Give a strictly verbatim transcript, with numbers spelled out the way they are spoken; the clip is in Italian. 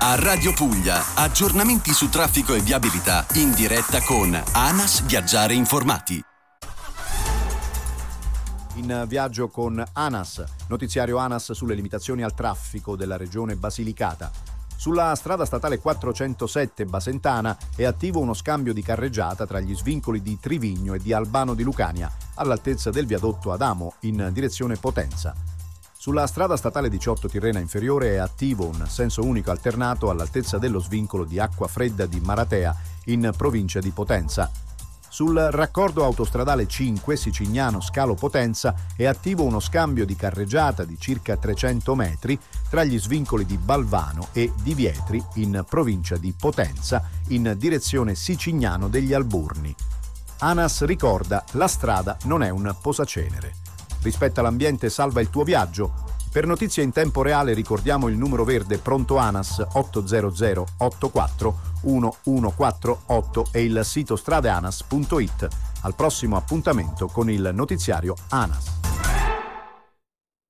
A Radio Puglia, aggiornamenti su traffico e viabilità in diretta con ANAS Viaggiare Informati. In viaggio con ANAS, notiziario ANAS sulle limitazioni al traffico della regione Basilicata. Sulla strada statale quattrocentosette Basentana è attivo uno scambio di carreggiata tra gli svincoli di Trivigno e di Albano di Lucania, all'altezza del viadotto Adamo in direzione Potenza. Sulla strada statale diciotto Tirrena Inferiore è attivo un senso unico alternato all'altezza dello svincolo di Acquafredda di Maratea in provincia di Potenza. Sul raccordo autostradale cinque Sicignano Scalo Potenza è attivo uno scambio di carreggiata di circa trecento metri tra gli svincoli di Balvano e di Vietri in provincia di Potenza in direzione Sicignano degli Alburni. ANAS ricorda: la strada non è un posacenere. Rispetta l'ambiente e salva il tuo viaggio. Per notizie in tempo reale ricordiamo il numero verde pronto ANAS otto zero zero otto quattro uno uno quattro otto e il sito stradeanas punto it. Al prossimo appuntamento con il notiziario ANAS.